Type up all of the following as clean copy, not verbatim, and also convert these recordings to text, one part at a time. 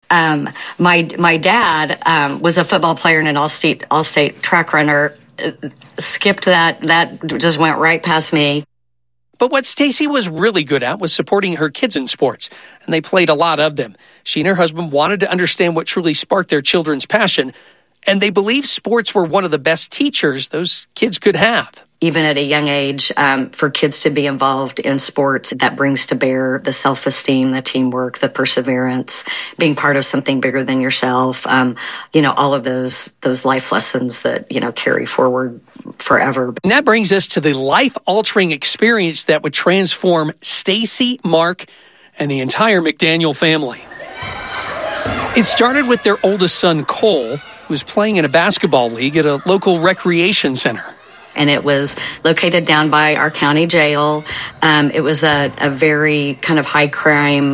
My dad was a football player and an all-state track runner. Skipped that. That just went right past me. But what Stacy was really good at was supporting her kids in sports, and they played a lot of them. She and her husband wanted to understand what truly sparked their children's passion, and they believed sports were one of the best teachers those kids could have. Even at a young age, for kids to be involved in sports, that brings to bear the self-esteem, the teamwork, the perseverance, being part of something bigger than yourself. All of those life lessons that, carry forward forever. And that brings us to the life-altering experience that would transform Stacy, Mark, and the entire McDaniel family. It started with their oldest son, Cole, who was playing in a basketball league at a local recreation center. And it was located down by our county jail. It was a very kind of high crime,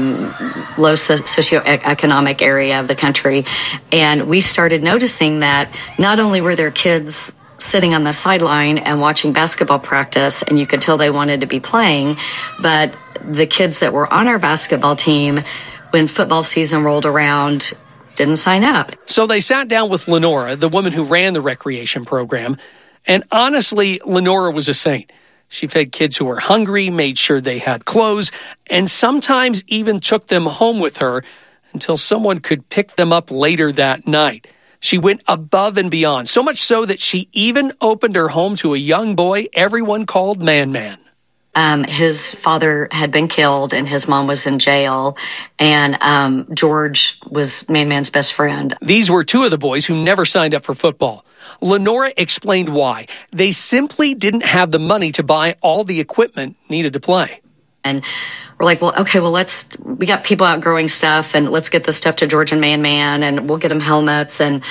low socioeconomic area of the country. And we started noticing that not only were there kids sitting on the sideline and watching basketball practice, and you could tell they wanted to be playing, but the kids that were on our basketball team, when football season rolled around, didn't sign up. So they sat down with Lenora, the woman who ran the recreation program. And honestly, Lenora was a saint. She fed kids who were hungry, made sure they had clothes, and sometimes even took them home with her until someone could pick them up later that night. She went above and beyond, so much so that she even opened her home to a young boy everyone called Man Man. His father had been killed and his mom was in jail, and George was Man Man's best friend. These were two of the boys who never signed up for football. Lenora explained why. They simply didn't have the money to buy all the equipment needed to play. And we're like, we got people out growing stuff, and let's get the stuff to George and Man Man, and we'll get them helmets. And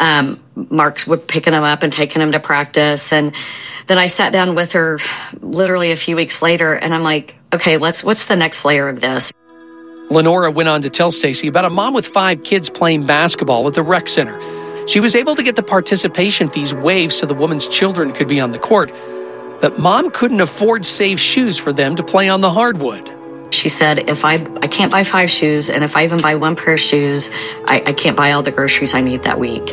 Mark's would picking them up and taking them to practice. And then I sat down with her literally a few weeks later, and I'm like, okay, what's the next layer of this? Lenora went on to tell Stacy about a mom with 5 kids playing basketball at the rec center. She was able to get the participation fees waived so the woman's children could be on the court, but Mom couldn't afford safe shoes for them to play on the hardwood. She said, if I can't buy 5 shoes, and if I even buy 1 pair of shoes, I can't buy all the groceries I need that week.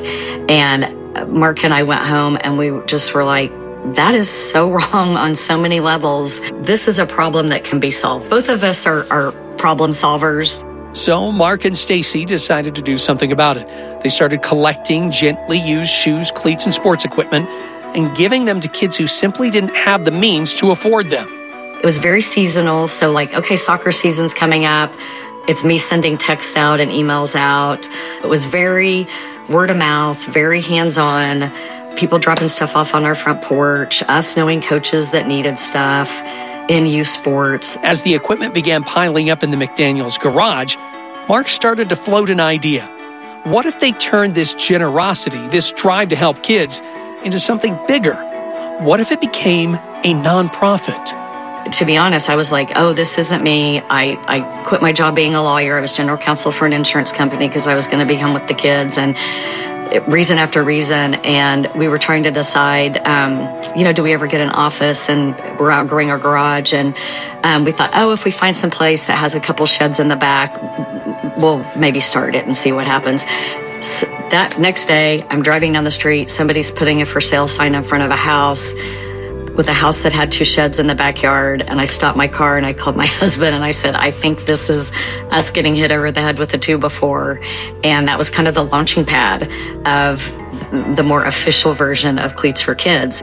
And Mark and I went home, and we just were like, that is so wrong on so many levels. This is a problem that can be solved. Both of us are problem solvers. So Mark and Stacy decided to do something about it. They started collecting gently used shoes, cleats, and sports equipment and giving them to kids who simply didn't have the means to afford them. It was very seasonal. So soccer season's coming up. It's me sending texts out and emails out. It was very word of mouth, very hands-on. People dropping stuff off on our front porch, us knowing coaches that needed stuff in youth sports. As the equipment began piling up in the McDaniels' garage, Mark started to float an idea. What if they turned this generosity, this drive to help kids, into something bigger? What if it became a nonprofit? To be honest, I was like, oh, this isn't me. I quit my job being a lawyer. I was general counsel for an insurance company because I was going to be home with the kids, and reason after reason. And we were trying to decide, do we ever get an office? And we're outgrowing our garage. And we thought, if we find some place that has a couple sheds in the back, we'll maybe start it and see what happens. So that next day, I'm driving down the street. Somebody's putting a for sale sign in front of a house with a house that had 2 sheds in the backyard. And I stopped my car and I called my husband and I said, I think this is us getting hit over the head with a 2x4. And that was kind of the launching pad of the more official version of Cleats for Kids.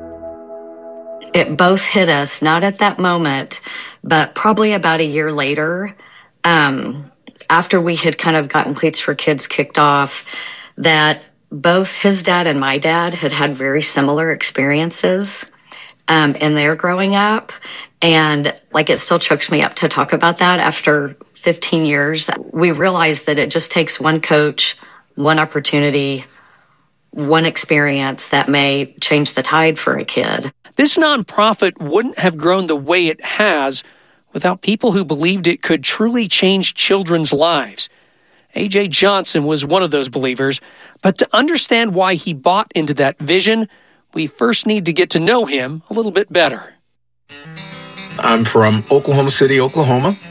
It both hit us, not at that moment, but probably about a year later, after we had kind of gotten Cleats for Kids kicked off, that both his dad and my dad had had very similar experiences in their growing up. And it still chokes me up to talk about that after 15 years. We realized that it just takes one coach, one opportunity, one experience that may change the tide for a kid. This nonprofit wouldn't have grown the way it has without people who believed it could truly change children's lives. A.J. Johnson was one of those believers, but to understand why he bought into that vision, we first need to get to know him a little bit better. I'm from Oklahoma City, Oklahoma.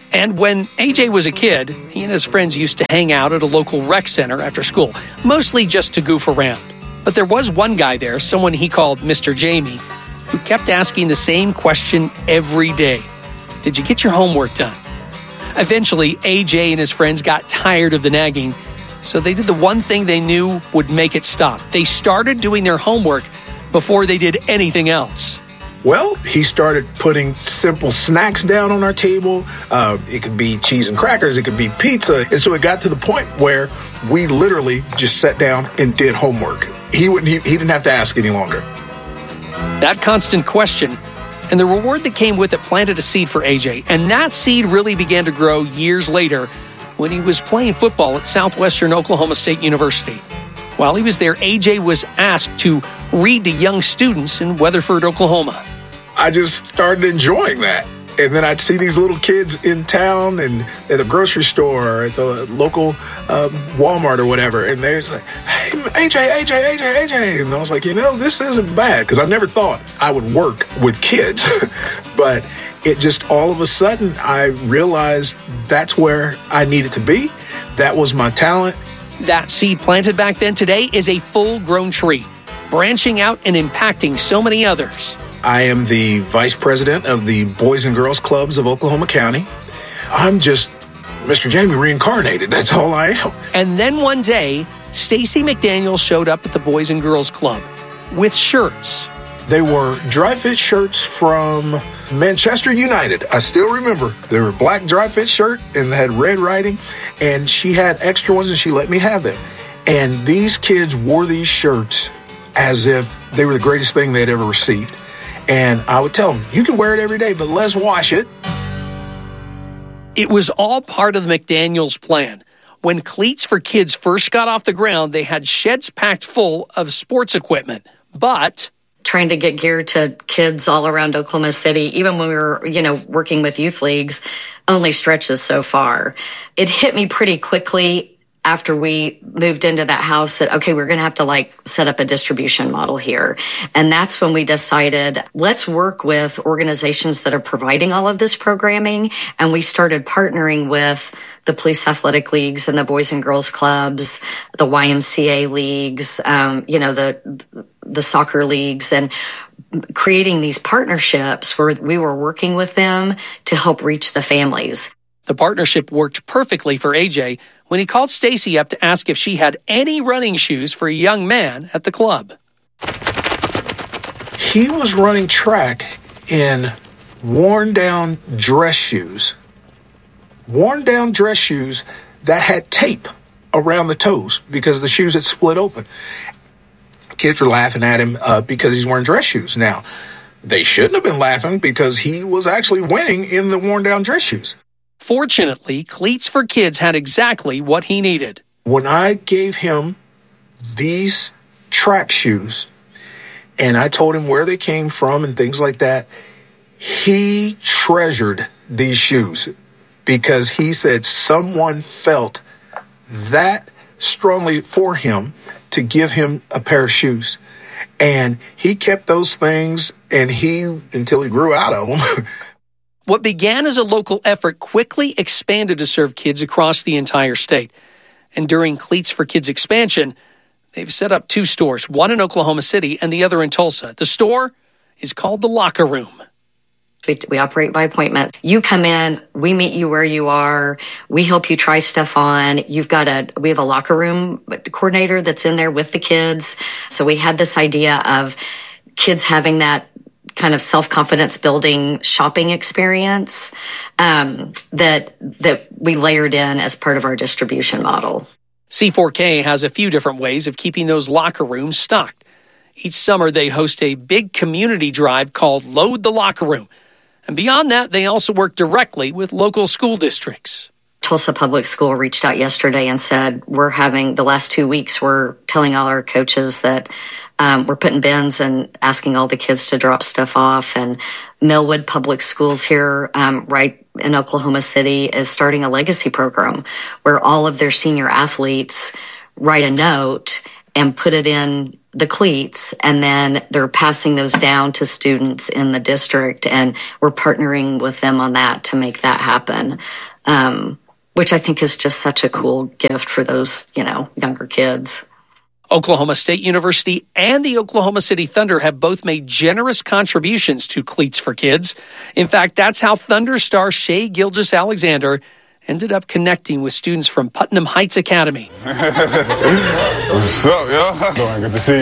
And when AJ was a kid, he and his friends used to hang out at a local rec center after school, mostly just to goof around. But there was one guy there, someone he called Mr. Jamie, who kept asking the same question every day. Did you get your homework done? Eventually, AJ and his friends got tired of the nagging, so they did the one thing they knew would make it stop. They started doing their homework before they did anything else. Well, he started putting simple snacks down on our table. It could be cheese and crackers. It could be pizza. And so it got to the point where we literally just sat down and did homework. He didn't have to ask any longer. That constant question and the reward that came with it planted a seed for AJ. And that seed really began to grow years later when he was playing football at Southwestern Oklahoma State University. While he was there, AJ was asked to read to young students in Weatherford, Oklahoma. I just started enjoying that. And then I'd see these little kids in town and at the grocery store or at the local Walmart or whatever. And they're like, hey, AJ. And I was like, this isn't bad. Because I never thought I would work with kids. But it just all of a sudden, I realized that's where I needed to be. That was my talent. That seed planted back then today is a full-grown tree, branching out and impacting so many others. I am the vice president of the Boys and Girls Clubs of Oklahoma County. I'm just Mr. Jamie reincarnated. That's all I am. And then one day, Stacey McDaniel showed up at the Boys and Girls Club with shirts. They were dry fit shirts from Manchester United. I still remember. They were a black dry fit shirt and had red writing. And she had extra ones and she let me have them. And these kids wore these shirts as if they were the greatest thing they'd ever received. And I would tell them, you can wear it every day, but let's wash it. It was all part of the McDaniels plan. When Cleats for Kids first got off the ground, they had sheds packed full of sports equipment. But trying to get gear to kids all around Oklahoma City, even when we were, working with youth leagues, only stretches so far. It hit me pretty quickly after we moved into that house that, okay, we're going to have to set up a distribution model here. And that's when we decided, let's work with organizations that are providing all of this programming. And we started partnering with the police athletic leagues and the Boys and Girls Clubs, the YMCA leagues, the soccer leagues, and creating these partnerships where we were working with them to help reach the families. The partnership worked perfectly for AJ when he called Stacey up to ask if she had any running shoes for a young man at the club. He was running track in worn-down dress shoes. Worn-down dress shoes that had tape around the toes because the shoes had split open. Kids were laughing at him because he's wearing dress shoes. Now, they shouldn't have been laughing because he was actually winning in the worn-down dress shoes. Fortunately, Cleats for Kids had exactly what he needed. When I gave him these track shoes and I told him where they came from and things like that, he treasured these shoes because he said someone felt that strongly for him to give him a pair of shoes. And he kept those things until he grew out of them. What began as a local effort quickly expanded to serve kids across the entire state. And during Cleats for Kids expansion, they've set up 2 stores, one in Oklahoma City and the other in Tulsa. The store is called The Locker Room. We operate by appointment. You come in, we meet you where you are, we help you try stuff on. We have a locker room coordinator that's in there with the kids. So we had this idea of kids having that kind of self-confidence building shopping experience that we layered in as part of our distribution model. C4K has a few different ways of keeping those locker rooms stocked. Each summer, they host a big community drive called Load the Locker Room. And beyond that, they also work directly with local school districts. Tulsa Public School reached out yesterday and said, the last 2 weeks, we're telling all our coaches that we're putting bins and asking all the kids to drop stuff off. And Millwood Public Schools here, right in Oklahoma City, is starting a legacy program where all of their senior athletes write a note and put it in the cleats, and then they're passing those down to students in the district, and we're partnering with them on that to make that happen, which I think is just such a cool gift for those, younger kids. Oklahoma State University and the Oklahoma City Thunder have both made generous contributions to Cleats for Kids. In fact, that's how Thunder star Shai Gilgeous-Alexander ended up connecting with students from Putnam Heights Academy. What's up, y'all? Good to see you.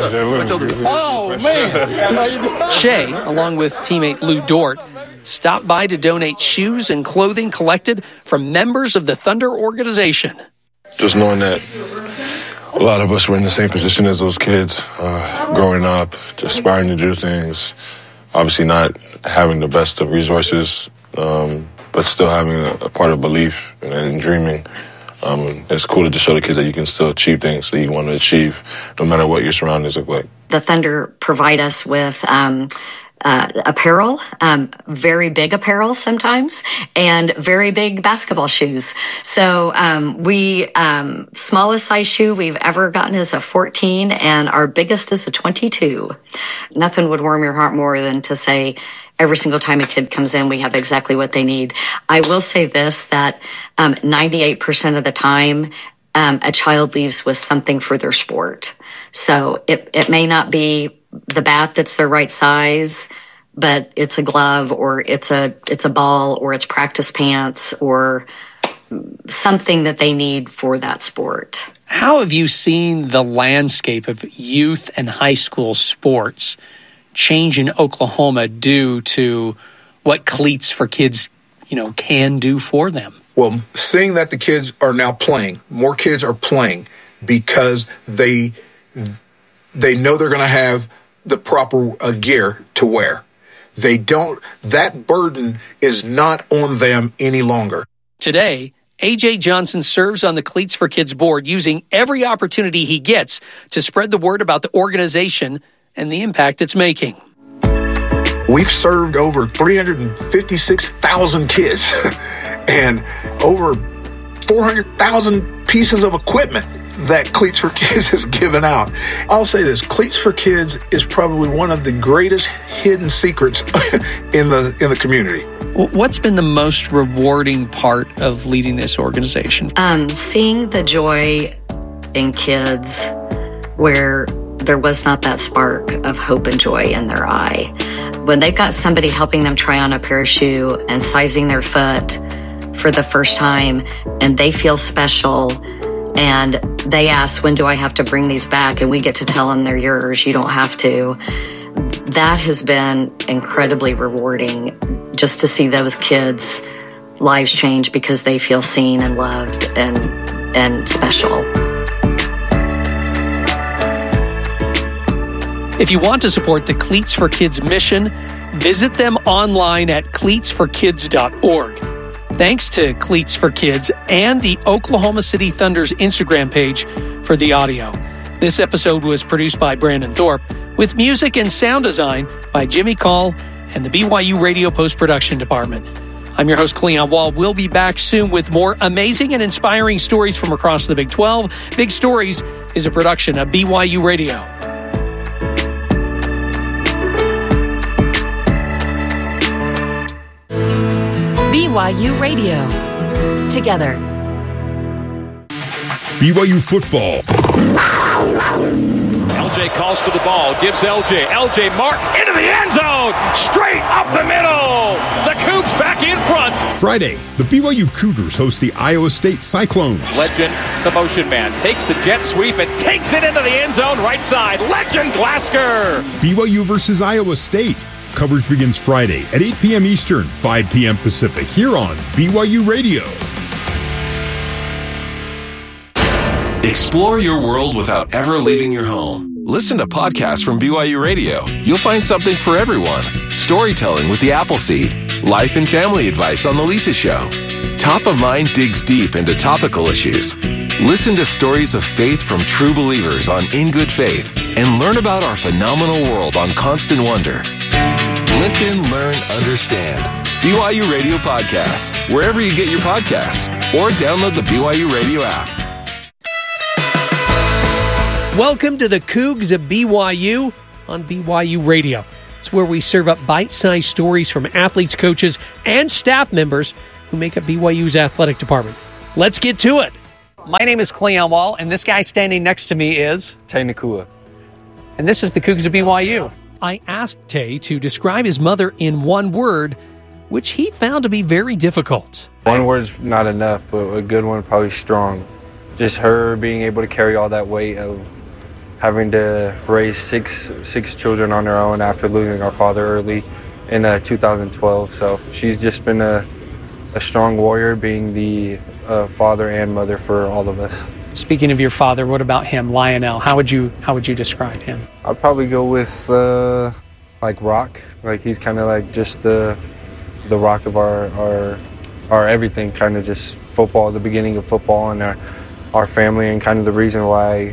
Oh, man. How you doing? Shai, along with teammate Lou Dort, stopped by to donate shoes and clothing collected from members of the Thunder organization. Just knowing that a lot of us were in the same position as those kids, growing up, just aspiring to do things, obviously not having the best of resources, but still having a part of belief and dreaming. It's cool to just show the kids that you can still achieve things that you want to achieve, no matter what your surroundings look like. The Thunder provide us with apparel, very big apparel sometimes, and very big basketball shoes. So smallest size shoe we've ever gotten is a 14, and our biggest is a 22. Nothing would warm your heart more than to say every single time a kid comes in, we have exactly what they need. I will say this, that 98% of the time, a child leaves with something for their sport. So it may not be the bat that's the right size, but it's a glove, or it's a ball, or it's practice pants, or something that they need for that sport. How have you seen the landscape of youth and high school sports change in Oklahoma due to what Cleats for Kids, can do for them? Well, seeing that the kids are now playing, more kids are playing because they know they're going to have the proper gear to wear. That burden is not on them any longer. Today, A.J. Johnson serves on the Cleats for Kids board, using every opportunity he gets to spread the word about the organization and the impact it's making. We've served over 356,000 kids and over 400,000 pieces of equipment that Cleats for Kids has given out. I'll say this, Cleats for Kids is probably one of the greatest hidden secrets in the community. What's been the most rewarding part of leading this organization? Seeing the joy in kids where there was not that spark of hope and joy in their eye. When they've got somebody helping them try on a pair of shoes and sizing their foot for the first time, and they feel special, and they ask, when do I have to bring these back? And we get to tell them they're yours, you don't have to. That has been incredibly rewarding, just to see those kids' lives change because they feel seen and loved and special. If you want to support the Cleats for Kids mission, visit them online at cleatsforkids.org. Thanks to Cleats for Kids and the Oklahoma City Thunder's Instagram page for the audio. This episode was produced by Brandon Thorpe, with music and sound design by Jimmy Call and the BYU Radio Post-Production Department. I'm your host, Cleon Wall. We'll be back soon with more amazing and inspiring stories from across the Big 12. Big Stories is a production of BYU Radio. BYU Radio. Together. BYU football. LJ calls for the ball, gives LJ Martin into the end zone, straight up the middle. The Cougs back in front. Friday, the BYU Cougars host the Iowa State Cyclones. Legend, the motion man, takes the jet sweep and takes it into the end zone right side. Legend Glasgow. BYU versus Iowa State. Coverage begins Friday at 8 p.m. Eastern, 5 p.m. Pacific, here on BYU Radio. Explore your world without ever leaving your home. Listen to podcasts from BYU Radio. You'll find something for everyone. Storytelling with the Appleseed. Life and family advice on The Lisa Show. Top of Mind digs deep into topical issues. Listen to stories of faith from true believers on In Good Faith, and learn about our phenomenal world on Constant Wonder. Listen, learn, understand. BYU Radio Podcasts, wherever you get your podcasts, or download the BYU Radio app. Welcome to the Cougs of BYU on BYU Radio. It's where we serve up bite-sized stories from athletes, coaches, and staff members who make up BYU's athletic department. Let's get to it. My name is Cleon Wall, and this guy standing next to me is Tay Nakua. And this is the Cougs of BYU. I asked Tay to describe his mother in one word, which he found to be very difficult. One word's not enough, but a good one, probably strong. Just her being able to carry all that weight of having to raise six children on her own after losing our father early in 2012. So she's just been a strong warrior, being the father and mother for all of us. Speaking of your father, what about him, Lionel? How would you describe him? I'd probably go with like rock. Like he's kind of like just the rock of our everything. Kind of just football, the beginning of football, and our family, and kind of the reason why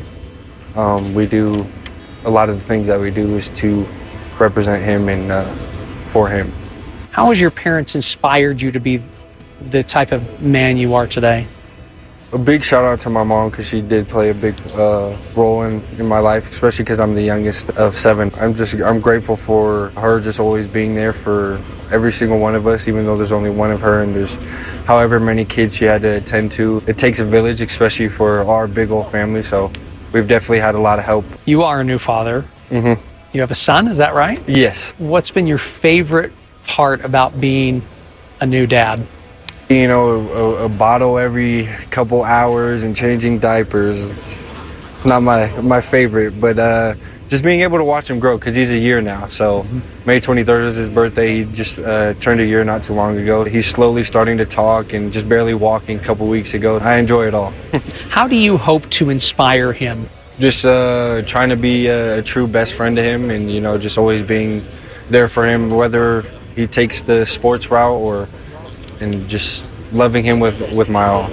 we do a lot of the things that we do is to represent him and for him. How has your parents inspired you to be the type of man you are today? A big shout out to my mom, because she did play a big role in my life, especially because I'm the youngest of 7. I'm grateful for her just always being there for every single one of us, even though there's only one of her and there's however many kids she had to attend to. It takes a village, especially for our big old family, so we've definitely had a lot of help. You are a new father. Mm-hmm. You have a son, is that right? Yes. What's been your favorite part about being a new dad? You know, a bottle every couple hours and changing diapers. It's not my favorite, but just being able to watch him grow, because he's a year now. So May 23rd is his birthday. He just turned a year not too long ago. He's slowly starting to talk and just barely walking a couple weeks ago. I enjoy it all. How do you hope to inspire him? Just trying to be a true best friend to him, and, you know, just always being there for him, whether he takes the sports route and just loving him with my all.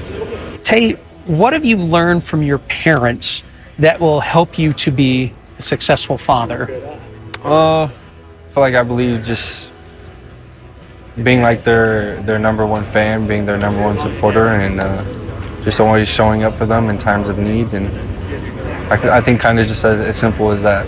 Tay, what have you learned from your parents that will help you to be a successful father? I feel like I believe just being like their number one fan, being their number one supporter, and just always showing up for them in times of need. And I think kind of just as simple as that.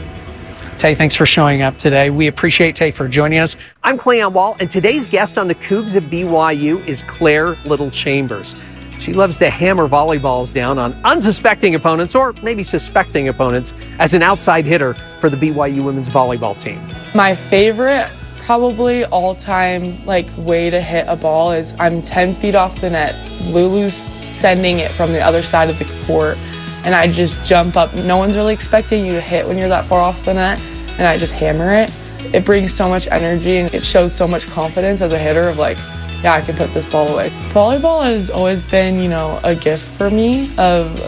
Tay, thanks for showing up today. We appreciate Tay for joining us. I'm Cleon Wall, and today's guest on the Cougs of BYU is Claire Little Chambers. She loves to hammer volleyballs down on unsuspecting opponents, or maybe suspecting opponents, as an outside hitter for the BYU women's volleyball team. My favorite, probably all-time way to hit a ball is I'm 10 feet off the net. Lulu's sending it from the other side of the court, and I just jump up. No one's really expecting you to hit when you're that far off the net, and I just hammer it. It brings so much energy, and it shows so much confidence as a hitter of yeah, I can put this ball away. Volleyball has always been, a gift for me of,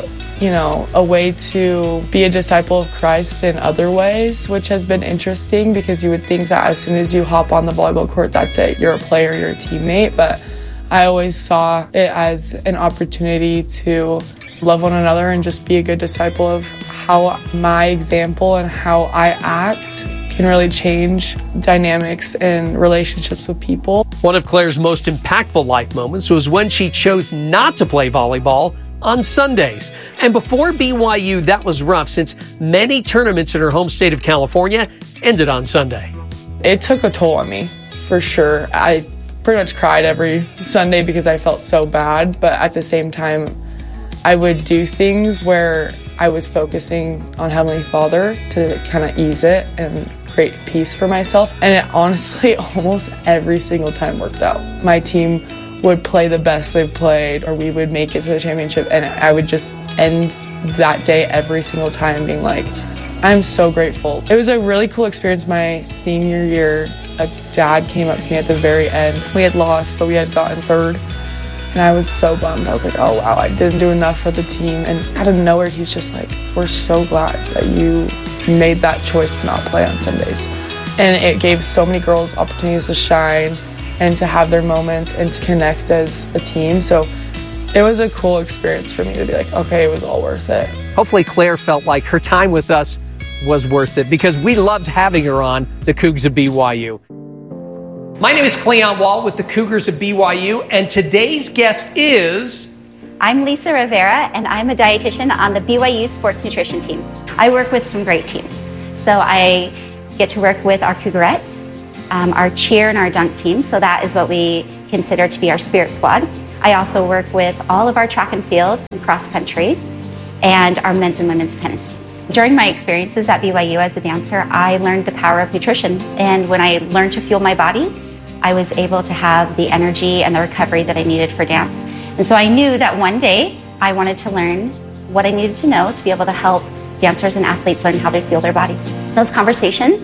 a way to be a disciple of Christ in other ways, which has been interesting, because you would think that as soon as you hop on the volleyball court, that's it. You're a player, you're a teammate. But I always saw it as an opportunity to love one another and just be a good disciple of how my example and how I act can really change dynamics and relationships with people. One of Claire's most impactful life moments was when she chose not to play volleyball on Sundays. And before BYU, that was rough, since many tournaments in her home state of California ended on Sunday. It took a toll on me, for sure. I pretty much cried every Sunday because I felt so bad, but at the same time, I would do things where I was focusing on Heavenly Father to kind of ease it and create peace for myself. And it honestly almost every single time worked out. My team would play the best they've played, or we would make it to the championship, and I would just end that day every single time being like, I'm so grateful. It was a really cool experience my senior year. A dad came up to me at the very end. We had lost, but we had gotten third. And I was so bummed. I was like, oh, wow, I didn't do enough for the team. And out of nowhere, he's just like, we're so glad that you made that choice to not play on Sundays. And it gave so many girls opportunities to shine and to have their moments and to connect as a team. So it was a cool experience for me to be like, okay, it was all worth it. Hopefully Claire felt like her time with us was worth it, because we loved having her on the Cougs of BYU. My name is Cleon Wall with the Cougars of BYU, and today's guest is I'm Lisa Rivera, and I'm a dietitian on the BYU sports nutrition team. I work with some great teams. So I get to work with our Cougarettes, our cheer and our dunk teams. So that is what we consider to be our spirit squad. I also work with all of our track and field and cross country and our men's and women's tennis teams. During my experiences at BYU as a dancer, I learned the power of nutrition. And when I learned to fuel my body, I was able to have the energy and the recovery that I needed for dance. And so I knew that one day I wanted to learn what I needed to know to be able to help dancers and athletes learn how to fuel their bodies. Those conversations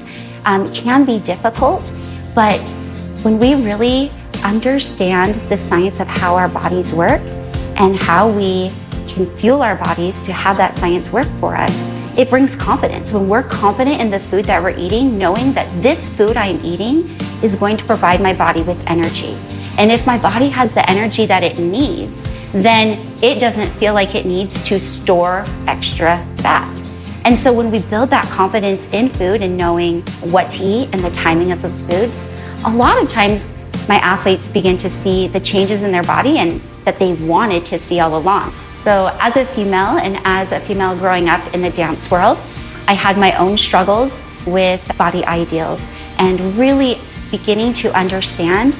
can be difficult, but when we really understand the science of how our bodies work and how we can fuel our bodies to have that science work for us, it brings confidence. When we're confident in the food that we're eating, knowing that this food I'm eating is going to provide my body with energy. And if my body has the energy that it needs, then it doesn't feel like it needs to store extra fat. And so when we build that confidence in food and knowing what to eat and the timing of those foods, a lot of times my athletes begin to see the changes in their body and that they wanted to see all along. So as a female and as a female growing up in the dance world, I had my own struggles with body ideals and really beginning to understand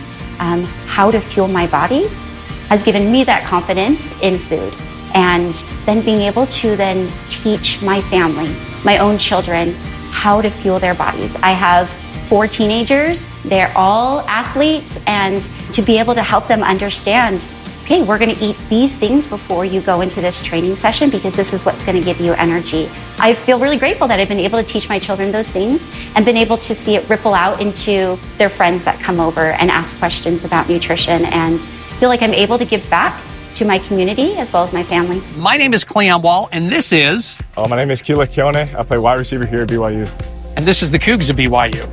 how to fuel my body has given me that confidence in food. And then being able to then teach my family, my own children, how to fuel their bodies. I have 4 teenagers, they're all athletes, and to be able to help them understand, okay, we're gonna eat these things before you go into this training session because this is what's gonna give you energy. I feel really grateful that I've been able to teach my children those things and been able to see it ripple out into their friends that come over and ask questions about nutrition, and feel like I'm able to give back to my community as well as my family. My name is Cleon Wall, and this is... my name is Keila Keone. I play wide receiver here at BYU. And this is the Cougs of BYU.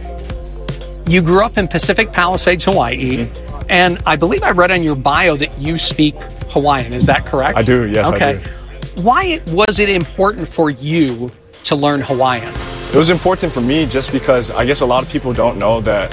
You grew up in Pacific Palisades, Hawaii, and I believe I read on your bio that you speak Hawaiian. Is that correct? I do, yes, okay. I do. Why was it important for you to learn Hawaiian? It was important for me just because I guess a lot of people don't know that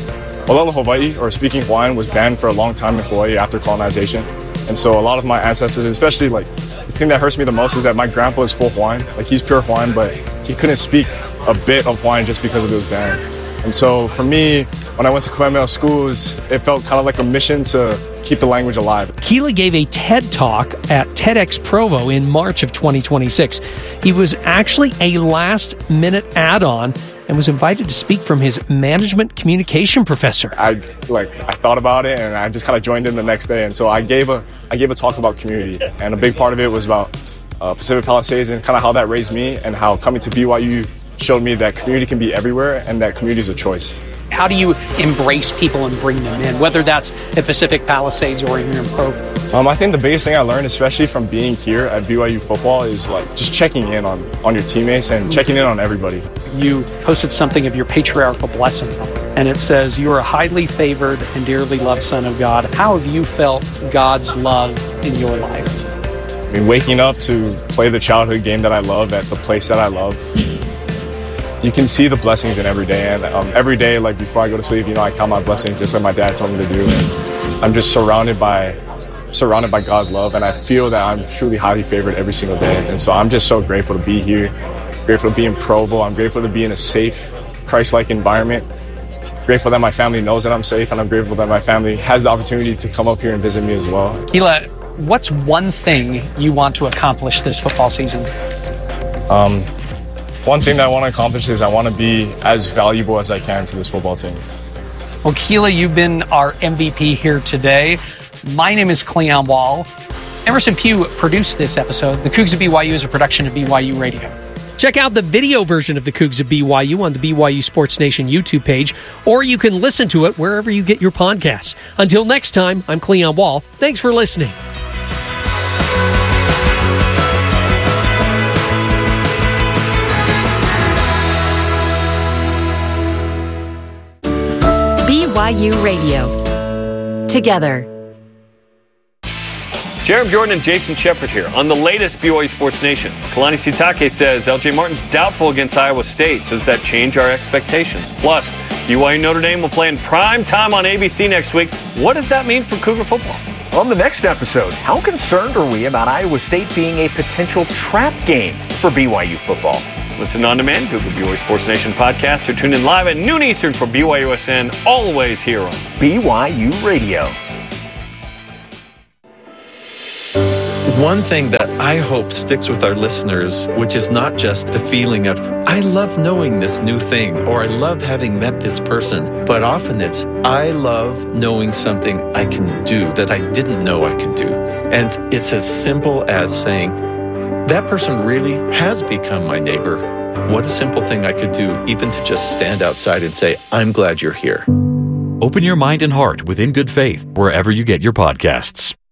Olelo Hawaii, or speaking Hawaiian, was banned for a long time in Hawaii after colonization. And so a lot of my ancestors, especially the thing that hurts me the most is that my grandpa is full Hawaiian. He's pure Hawaiian, but he couldn't speak a bit of Hawaiian just because it was banned. And so for me, when I went to Kamehameha schools, it felt kind of like a mission to keep the language alive. Keila gave a TED Talk at TEDx Provo in March of 2026. He was actually a last-minute add-on and was invited to speak from his management communication professor. I thought about it and I just kind of joined in the next day. And so I gave a talk about community, and a big part of it was about Pacific Palisades and kind of how that raised me, and how coming to BYU showed me that community can be everywhere and that community is a choice. How do you embrace people and bring them in, whether that's at Pacific Palisades or here in Provo? I think the biggest thing I learned, especially from being here at BYU football, is just checking in on your teammates and checking in on everybody. You posted something of your patriarchal blessing, and it says, "You are a highly favored and dearly loved son of God." How have you felt God's love in your life? I mean, waking up to play the childhood game that I love at the place that I love, you can see the blessings in every day. And every day, before I go to sleep, I count my blessings just like my dad told me to do. And I'm just surrounded by God's love, and I feel that I'm truly highly favored every single day. And so I'm just so grateful to be here, grateful to be in Provo. I'm grateful to be in a safe, Christ-like environment. Grateful that my family knows that I'm safe, and I'm grateful that my family has the opportunity to come up here and visit me as well. Keila, what's one thing you want to accomplish this football season? One thing that I want to accomplish is I want to be as valuable as I can to this football team. Well, Keila, you've been our MVP here today. My name is Cleon Wall. Emerson Pugh produced this episode. The Cougs of BYU is a production of BYU Radio. Check out the video version of the Cougs of BYU on the BYU Sports Nation YouTube page, or you can listen to it wherever you get your podcasts. Until next time, I'm Cleon Wall. Thanks for listening. BYU Radio. Together. Jarom Jordan and Jason Shepard here on the latest BYU Sports Nation. Kalani Sitake says LJ Martin's doubtful against Iowa State. Does that change our expectations? Plus, BYU Notre Dame will play in prime time on ABC next week. What does that mean for Cougar football? On the next episode, how concerned are we about Iowa State being a potential trap game for BYU football? Listen on demand, Google BYU Sports Nation podcast, or tune in live at noon Eastern for BYUSN, always here on BYU Radio. One thing that I hope sticks with our listeners, which is not just the feeling of, I love knowing this new thing, or I love having met this person, but often it's, I love knowing something I can do that I didn't know I could do. And it's as simple as saying, that person really has become my neighbor. What a simple thing I could do, even to just stand outside and say, I'm glad you're here. Open your mind and heart with In Good Faith, wherever you get your podcasts.